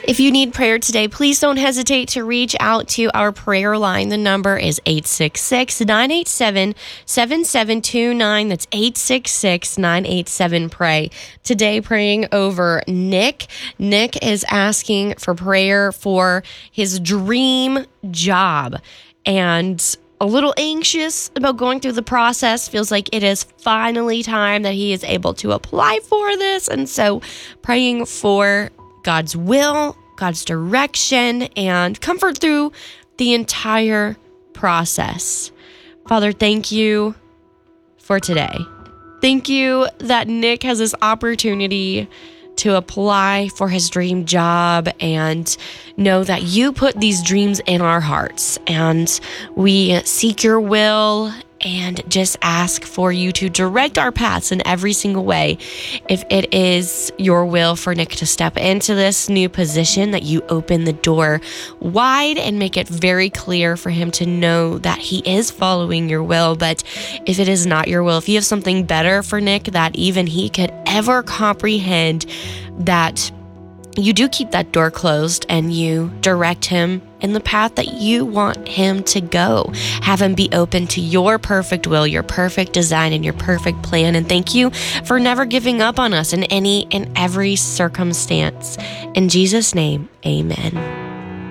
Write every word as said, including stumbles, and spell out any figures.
If you need prayer today, please don't hesitate to reach out to our prayer line. The number is eight six six, nine eight seven, seven seven two nine. That's eight six six, nine eight seven, pray. Today, praying over Nick. Nick is asking for prayer for his dream job and a little anxious about going through the process. Feels like it is finally time that he is able to apply for this. And so praying for God's will, God's direction, and comfort through the entire process. Father, thank you for today. Thank you that Nick has this opportunity to apply for his dream job and know that you put these dreams in our hearts, and we seek your will and just ask for you to direct our paths in every single way. If it is your will for Nick to step into this new position, that you open the door wide and make it very clear for him to know that he is following your will. But if it is not your will, if you have something better for Nick that even he could ever comprehend, that you do keep that door closed and you direct him in the path that you want him to go. Have him be open to your perfect will, your perfect design, and your perfect plan. And thank you for never giving up on us in any and every circumstance. In Jesus' name, amen.